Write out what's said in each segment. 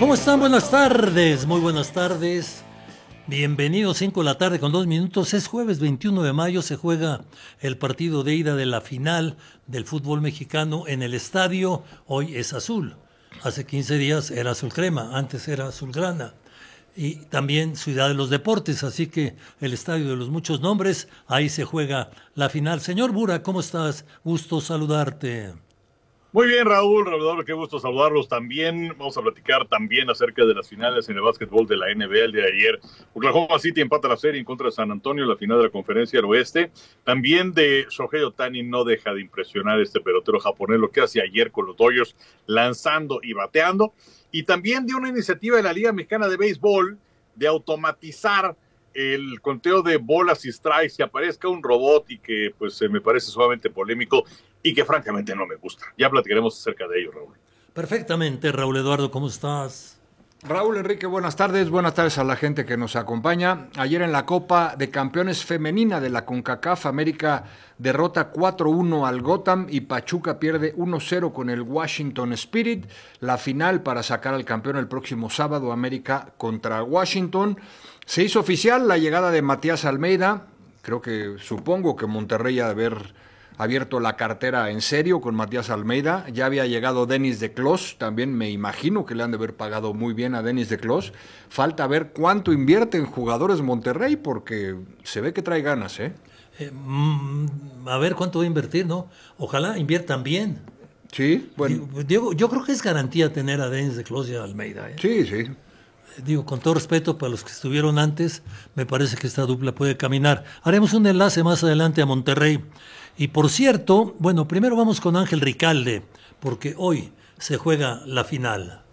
¿Cómo están? Buenas tardes, muy buenas tardes. Bienvenidos, 5 de la tarde con 2 minutos. Es jueves 21 de mayo, se juega el partido de ida de la final del fútbol mexicano en el estadio. Hoy es azul. Hace 15 días era azul crema, antes era azul grana. Y también Ciudad de los Deportes, así que el estadio de los muchos nombres, ahí se juega la final. Señor Bura, ¿cómo estás? Gusto saludarte. Muy bien, Raúl, qué gusto saludarlos también. Vamos a platicar también acerca de las finales en el básquetbol de la NBA el día de ayer. Oklahoma City empata la serie en contra de San Antonio, la final de la Conferencia del Oeste. También de Shohei Ohtani, no deja de impresionar este pelotero japonés, lo que hace ayer con los Dodgers, lanzando y bateando. Y también de una iniciativa de la Liga Mexicana de Béisbol de automatizar el conteo de bolas y strikes, que aparezca un robot y que pues me parece sumamente polémico y que francamente no me gusta. Ya platicaremos acerca de ello, Raúl. Perfectamente, Raúl Eduardo, ¿cómo estás? Raúl Enrique, buenas tardes a la gente que nos acompaña. Ayer en la Copa de Campeones Femenina de la CONCACAF, América derrota 4-1 al Gotham y Pachuca pierde 1-0 con el Washington Spirit. La final para sacar al campeón el próximo sábado, América contra Washington. Se hizo oficial la llegada de Matías Almeida. Supongo que Monterrey ha de haber abierto la cartera en serio con Matías Almeida. Ya había llegado Denis de Clos, también me imagino que le han de haber pagado muy bien a Denis de Clos. Falta ver cuánto invierte en jugadores Monterrey, porque se ve que trae ganas, ¿eh? A ver cuánto va a invertir, ¿no? Ojalá inviertan bien. Sí, bueno. Diego, yo creo que es garantía tener a Denis de Clos y a Almeida, ¿eh? Sí, sí. Digo, con todo respeto para los que estuvieron antes, me parece que esta dupla puede caminar. Haremos un enlace más adelante a Monterrey. Y por cierto, bueno, primero vamos con Ángel Ricalde, porque hoy se juega la final.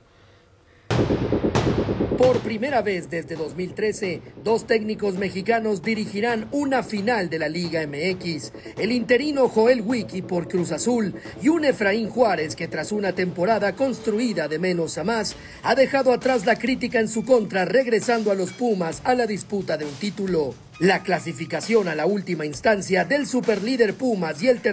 Por primera vez desde 2013, dos técnicos mexicanos dirigirán una final de la Liga MX. El interino Joel Wiki por Cruz Azul y un Efraín Juárez que tras una temporada construida de menos a más, ha dejado atrás la crítica en su contra, regresando a los Pumas a la disputa de un título. La clasificación a la última instancia del superlíder Pumas y el